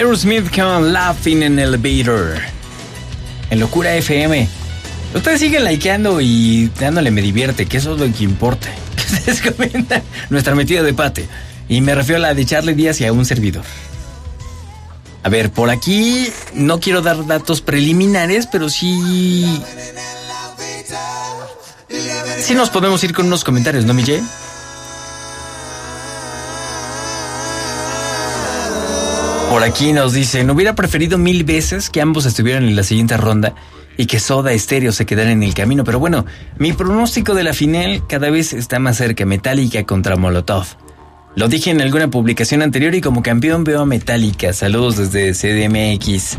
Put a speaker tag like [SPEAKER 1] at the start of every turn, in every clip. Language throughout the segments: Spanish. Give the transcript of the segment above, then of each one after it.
[SPEAKER 1] Aerosmith con Laughing in Elevator en Locura FM. Ustedes siguen likeando y dándole me divierte, que eso es lo que importa. Que ustedes comentan nuestra metida de pate. Y me refiero a la de Charlie Díaz y a un servidor. A ver, por aquí no quiero dar datos preliminares, pero sí nos podemos ir con unos comentarios, ¿no, Mille? Por aquí nos dicen, hubiera preferido 1000 veces que ambos estuvieran en la siguiente ronda y que Soda Stereo se quedara en el camino. Pero bueno, mi pronóstico de la final cada vez está más cerca. Metallica contra Molotov. Lo dije en alguna publicación anterior y como campeón veo a Metallica. Saludos desde CDMX.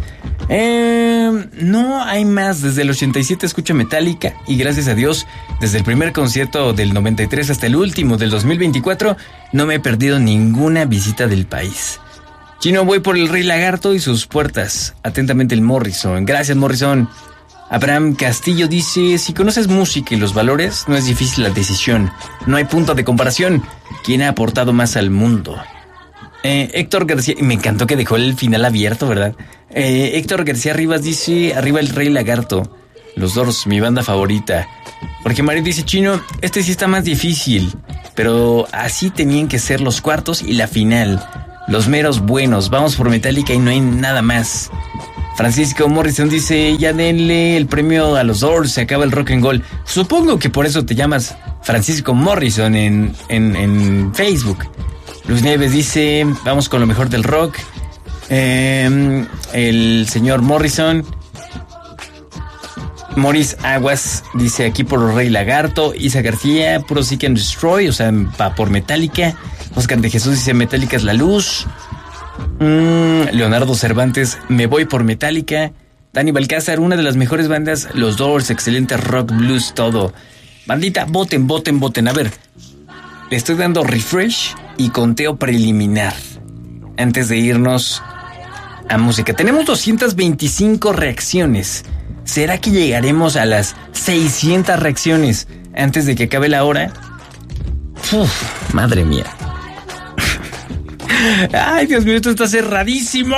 [SPEAKER 1] No hay más. Desde el 87 escucho Metallica y gracias a Dios, desde el primer concierto del 93 hasta el último del 2024, no me he perdido ninguna visita del país. Chino, voy por el Rey Lagarto y sus puertas. Atentamente el Morrison. Gracias, Morrison. Abraham Castillo dice, si conoces música y los valores, no es difícil la decisión. No hay punto de comparación. ¿Quién ha aportado más al mundo? Héctor García, me encantó que dejó el final abierto, ¿verdad? Héctor García Rivas dice, arriba el Rey Lagarto. Los Doors, mi banda favorita. Jorge Mario dice, Chino, este sí está más difícil, pero así tenían que ser los cuartos y la final. Los meros buenos, vamos por Metallica y no hay nada más. Francisco Morrison dice, ya denle el premio a los Doors, se acaba el rock and roll. Supongo que por eso te llamas Francisco Morrison en Facebook. Luis Nieves dice, vamos con lo mejor del rock. El señor Morrison. Morris Aguas dice, aquí por el Rey Lagarto. Isa García, puro Seek and Destroy, o sea, por Metallica. Oscar de Jesús dice, Metallica es la luz. Leonardo Cervantes, me voy por Metallica. Dani Balcázar, una de las mejores bandas, los Doors, excelente rock, blues, todo. Bandita, voten. A ver, le estoy dando refresh y conteo preliminar antes de irnos a música. Tenemos 225 reacciones. ¿Será que llegaremos a las 600 reacciones antes de que acabe la hora? Uf, madre mía. Ay, Dios mío, esto está cerradísimo.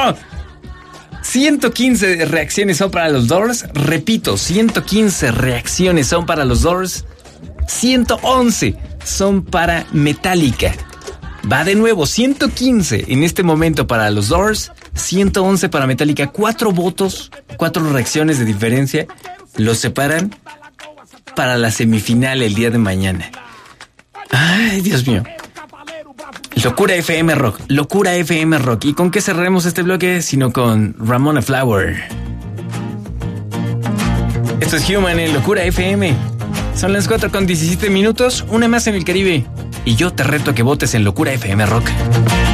[SPEAKER 1] 115 reacciones son para los Doors. Repito, 115 reacciones son para los Doors. 111 son para Metallica. Va de nuevo, 115 en este momento para los Doors, 111 para Metallica. 4 votos, 4 reacciones de diferencia los separan para la semifinal el día de mañana. Ay, Dios mío. Locura FM Rock, Locura FM Rock. ¿Y con qué cerraremos este bloque? Sino con Ramona Flower. Esto es Human en Locura FM. Son las 4:17 minutos, una más en el Caribe. Y yo te reto a que votes en Locura FM Rock.